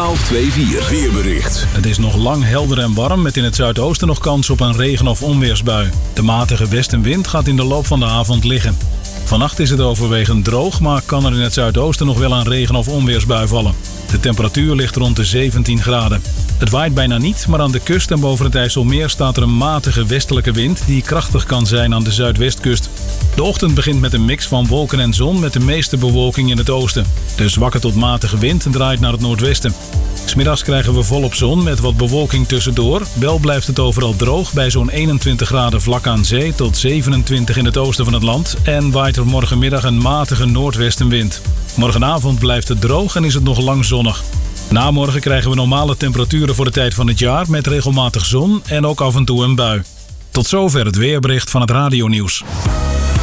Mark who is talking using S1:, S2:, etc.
S1: 1224 weerbericht.
S2: Het is nog lang helder en warm met in het zuidoosten nog kans op een regen- of onweersbui. De matige westenwind gaat in de loop van de avond liggen. Vannacht is het overwegend droog, maar kan er in het zuidoosten nog wel een regen- of onweersbui vallen. De temperatuur ligt rond de 17 graden. Het waait bijna niet, maar aan de kust en boven het IJsselmeer staat er een matige westelijke wind die krachtig kan zijn aan de zuidwestkust. De ochtend begint met een mix van wolken en zon met de meeste bewolking in het oosten. De zwakke tot matige wind draait naar het noordwesten. 'S Middags krijgen we volop zon met wat bewolking tussendoor. Wel blijft het overal droog bij zo'n 21 graden vlak aan zee tot 27 in het oosten van het land. En waait er morgenmiddag een matige noordwestenwind. Morgenavond blijft het droog en is het nog lang zonnig. Na morgen krijgen we normale temperaturen voor de tijd van het jaar met regelmatig zon en ook af en toe een bui. Tot zover het weerbericht van het radionieuws.